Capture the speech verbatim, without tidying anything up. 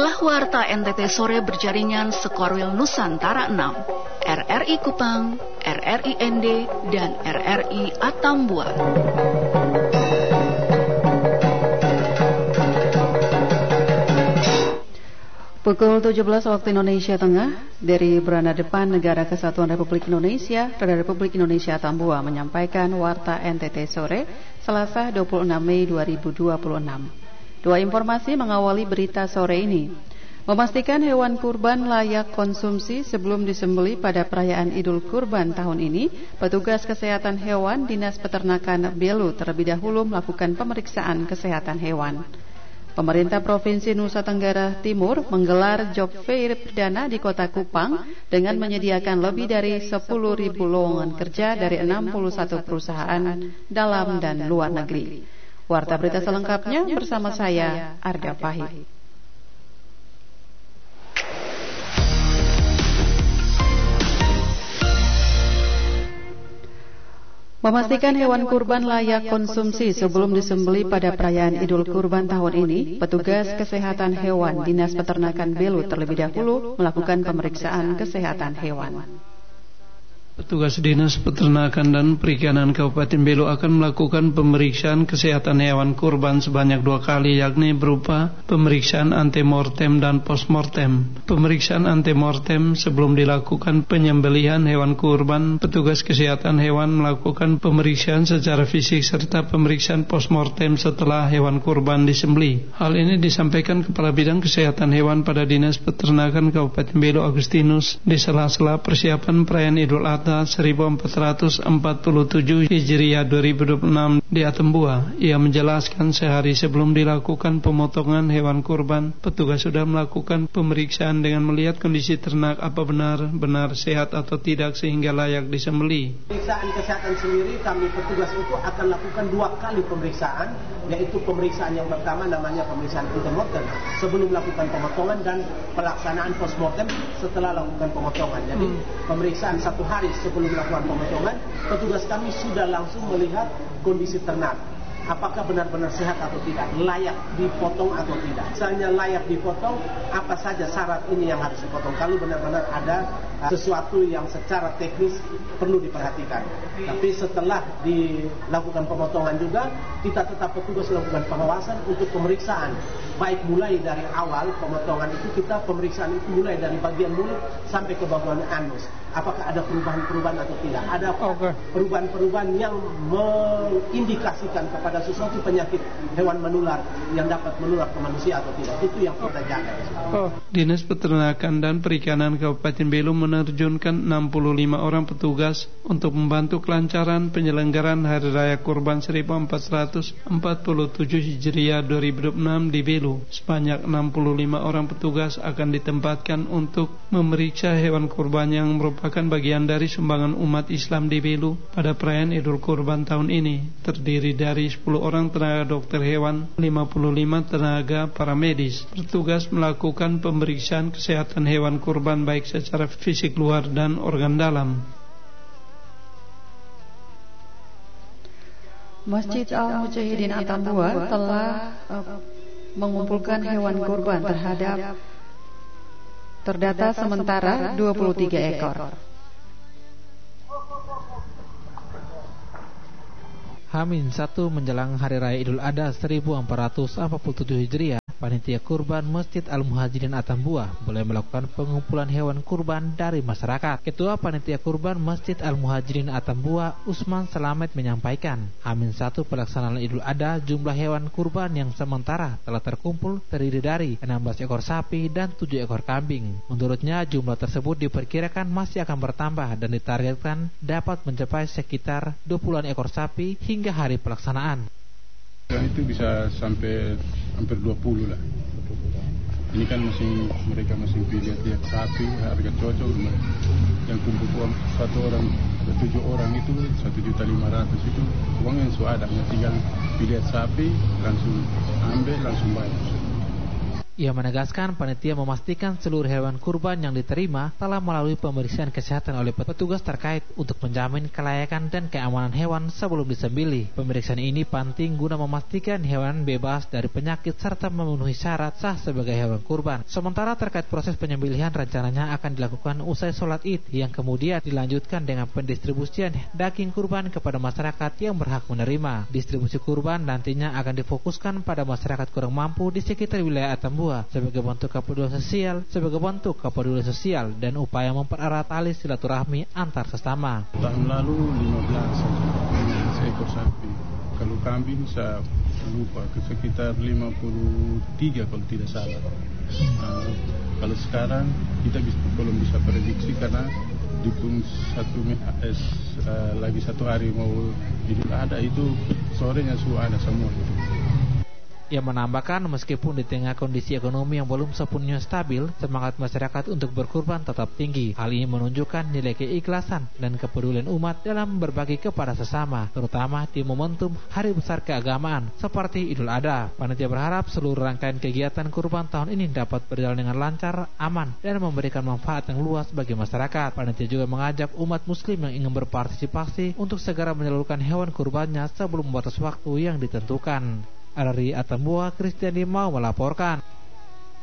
Inilah Warta N T T Sore berjaringan Sekorwil Nusantara enam, R R I Kupang, R R I N D, dan R R I Atambua. Pukul tujuh belas waktu Indonesia Tengah, dari beranda depan Negara Kesatuan Republik Indonesia, Radar Republik Indonesia Atambua menyampaikan Warta N T T Sore, Selasa dua puluh enam Mei dua ribu dua puluh enam. Dua informasi mengawali berita sore ini. Memastikan hewan kurban layak konsumsi sebelum disembelih pada perayaan Idul Kurban tahun ini, petugas kesehatan hewan Dinas Peternakan Belu terlebih dahulu melakukan pemeriksaan kesehatan hewan. Pemerintah Provinsi Nusa Tenggara Timur menggelar job fair perdana di Kota Kupang dengan menyediakan lebih dari sepuluh ribu lowongan kerja dari enam puluh satu perusahaan dalam dan luar negeri. Warta berita selengkapnya bersama saya, Arda Pahit. Memastikan hewan kurban layak konsumsi sebelum disembelih pada perayaan Idul Kurban tahun ini, petugas kesehatan hewan Dinas Peternakan Belu terlebih dahulu melakukan pemeriksaan kesehatan hewan. Petugas Dinas Peternakan dan Perikanan Kabupaten Belu akan melakukan pemeriksaan kesehatan hewan kurban sebanyak dua kali, yakni berupa pemeriksaan antemortem dan postmortem. Pemeriksaan antemortem sebelum dilakukan penyembelihan hewan kurban, petugas kesehatan hewan melakukan pemeriksaan secara fisik serta pemeriksaan postmortem setelah hewan kurban disembelih. Hal ini disampaikan Kepala Bidang Kesehatan Hewan pada Dinas Peternakan Kabupaten Belu Agustinus di sela-sela persiapan perayaan Idul Adha seribu empat ratus empat puluh tujuh Hijriah dua ribu dua puluh enam di Atambua. Ia menjelaskan sehari sebelum dilakukan pemotongan hewan kurban, petugas sudah melakukan pemeriksaan dengan melihat kondisi ternak apa benar-benar sehat atau tidak sehingga layak disembelih. Pemeriksaan kesehatan sendiri kami petugas itu akan lakukan dua kali pemeriksaan, yaitu pemeriksaan yang pertama namanya pemeriksaan antemortem sebelum melakukan pemotongan dan pelaksanaan postmortem setelah lakukan pemotongan. Jadi hmm. pemeriksaan satu hari sebelum melakukan pemotongan, petugas kami sudah langsung melihat kondisi ternak, apakah benar-benar sehat atau tidak, layak dipotong atau tidak. Misalnya layak dipotong, apa saja syarat ini yang harus dipotong. Kalau benar-benar ada uh, sesuatu yang secara teknis perlu diperhatikan. Tapi setelah dilakukan pemotongan juga, kita tetap petugas lakukan pengawasan untuk pemeriksaan. Baik mulai dari awal pemotongan itu, kita pemeriksaan itu mulai dari bagian mulut sampai ke bagian anus. Apakah ada perubahan-perubahan atau tidak? Ada okay. perubahan-perubahan yang mengindikasikan kepada sesuatu penyakit hewan menular yang dapat menular ke manusia atau tidak. Itu yang kita jaga. Oh. Dinas Peternakan dan Perikanan Kabupaten Belu menerjunkan enam puluh lima orang petugas untuk membantu kelancaran penyelenggaraan Hari Raya Kurban seribu empat ratus empat puluh tujuh Hijriah dua ribu dua puluh enam di Belu. Sebanyak enam puluh lima orang petugas akan ditempatkan untuk memeriksa hewan kurban yang merupakan merupakan bagian dari sumbangan umat Islam di Belu pada perayaan Idul Kurban tahun ini. Terdiri dari sepuluh orang tenaga dokter hewan, lima puluh lima tenaga paramedis. Petugas melakukan pemeriksaan kesehatan hewan kurban baik secara fisik luar dan organ dalam. Masjid Al-Mujahidin Atambua telah uh, mengumpulkan hewan kurban terhadap terdata sementara dua puluh tiga ekor. Hamin satu menjelang Hari Raya Idul Adha seribu empat ratus empat puluh tujuh Hijriah, Panitia Kurban Masjid Al-Muhajirin Atambua boleh melakukan pengumpulan hewan kurban dari masyarakat. Ketua Panitia Kurban Masjid Al-Muhajirin Atambua, Usman Selamet menyampaikan, Hamin satu pelaksanaan Idul Adha, jumlah hewan kurban yang sementara telah terkumpul terdiri dari enam belas ekor sapi dan tujuh ekor kambing. Menurutnya jumlah tersebut diperkirakan masih akan bertambah dan ditargetkan dapat mencapai sekitar dua puluhan ekor sapi hingga hari pelaksanaan. Dan itu bisa sampai hampir dua puluh lah. Ini kan masih mereka masih lihat-lihat sapi, harga cocok. Yang kumpul satu orang, tujuh orang itu satu juta lima ratus itu uang yang sudah ada. Tinggal lihat sapi, langsung ambil, langsung bayar. Ia menegaskan panitia memastikan seluruh hewan kurban yang diterima telah melalui pemeriksaan kesehatan oleh petugas terkait untuk menjamin kelayakan dan keamanan hewan sebelum disembelih. Pemeriksaan ini penting guna memastikan hewan bebas dari penyakit serta memenuhi syarat sah sebagai hewan kurban. Sementara terkait proses penyembelihan rencananya akan dilakukan usai sholat Id yang kemudian dilanjutkan dengan pendistribusian daging kurban kepada masyarakat yang berhak menerima. Distribusi kurban nantinya akan difokuskan pada masyarakat kurang mampu di sekitar wilayah Atambua sebagai bentuk kepedulian sosial, sebagai bentuk kepedulian sosial dan upaya mempererat tali silaturahmi antar sesama. Tahun lalu lima belas seekor sapi. Kalau kambing saya lupa sekitar lima puluh tiga kalau tidak salah. Nah, kalau sekarang kita bisa, belum bisa prediksi karena di pun satu eh, lagi satu hari mau Idul Adha itu sorenya sudah ada semua itu. Ia menambahkan meskipun di tengah kondisi ekonomi yang belum sepenuhnya stabil, semangat masyarakat untuk berkurban tetap tinggi. Hal ini menunjukkan nilai keikhlasan dan kepedulian umat dalam berbagi kepada sesama, terutama di momentum hari besar keagamaan seperti Idul Adha. Panitia berharap seluruh rangkaian kegiatan kurban tahun ini dapat berjalan dengan lancar, aman, dan memberikan manfaat yang luas bagi masyarakat. Panitia juga mengajak umat muslim yang ingin berpartisipasi untuk segera menyalurkan hewan kurbannya sebelum batas waktu yang ditentukan. Dari Atambua, Kristian Dimau melaporkan.